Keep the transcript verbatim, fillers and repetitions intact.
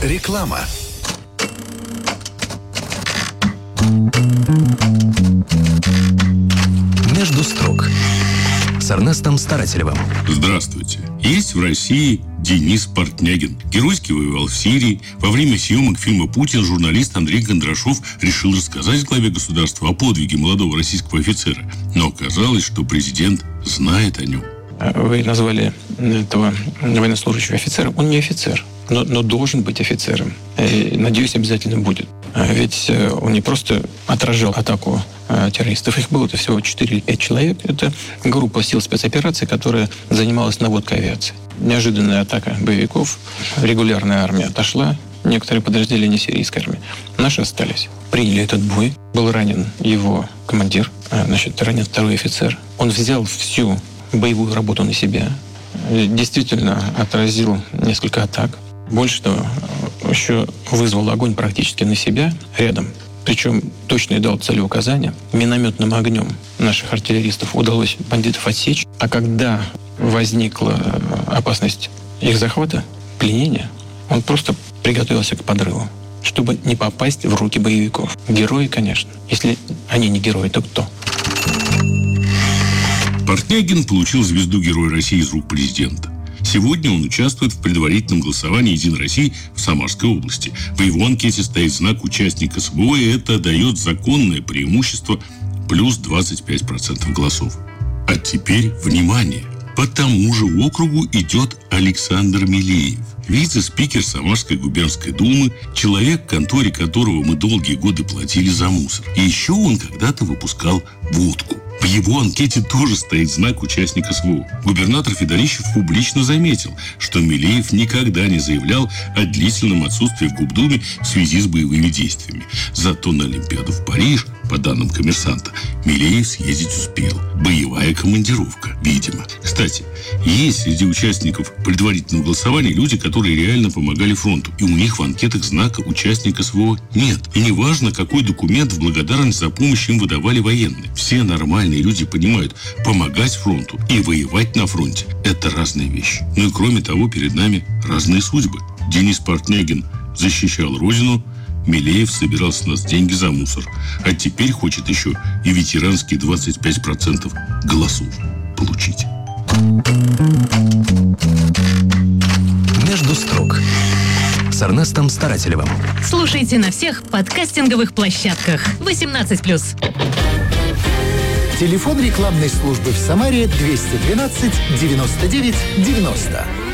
Реклама. Между строк с Эрнестом Старателевым. Здравствуйте. Есть в России Денис Портнягин. Геройски воевал в Сирии. Во время съемок фильма «Путин» журналист Андрей Кондрашов решил рассказать главе государства о подвиге молодого российского офицера. Но оказалось, что президент знает о нем. Вы назвали этого военнослужащего офицером. Он не офицер, но, но должен быть офицером. И, надеюсь, обязательно будет. Ведь он не просто отражал атаку террористов. Их было-то всего четыре или пять человек. Это группа сил спецопераций, которая занималась наводкой авиации. Неожиданная атака боевиков. Регулярная армия отошла. Некоторые подразделения сирийской армии. Наши остались. Приняли этот бой. Был ранен его командир. Значит, ранен второй офицер. Он взял всю боевую работу на себя. Действительно отразил несколько атак. Больше того, еще вызвал огонь практически на себя рядом. Причем точно дал целеуказания. Минометным огнем наших артиллеристов удалось бандитов отсечь. А когда возникла опасность их захвата, пленения, он просто приготовился к подрыву, чтобы не попасть в руки боевиков. Герои, конечно. Если они не герои, то кто? Портнягин получил звезду Героя России из рук президента. Сегодня он участвует в предварительном голосовании «Единой России» в Самарской области. В его анкете стоит знак участника СВО, и это дает законное преимущество плюс двадцать пять процентов голосов. А теперь внимание! По тому же округу идет Александр Милеев, вице-спикер Самарской губернской думы, человек, конторе которого мы долгие годы платили за мусор. И еще он когда-то выпускал водку. В его анкете тоже стоит знак участника СВО. Губернатор Федорищев публично заметил, что Милеев никогда не заявлял о длительном отсутствии в Губдуме в связи с боевыми действиями. Зато на Олимпиаду в Париж, по данным «Коммерсанта», Милеев съездить успел. Боевая командировка, видимо. Кстати, есть среди участников предварительного голосования люди, которые реально помогали фронту. И у них в анкетах знака участника СВО нет. И неважно, какой документ в благодарность за помощь им выдавали военные. Все нормальные люди понимают, помогать фронту и воевать на фронте – это разные вещи. Ну и кроме того, перед нами разные судьбы. Денис Портнягин защищал родину, Милеев собирал с нас деньги за мусор. А теперь хочет еще и ветеранские двадцать пять процентов голосов получить. Между строк с Эрнестом Старателевым. Слушайте на всех подкастинговых площадках. восемнадцать плюс. Телефон рекламной службы в Самаре двести двенадцать девяносто девять девяносто.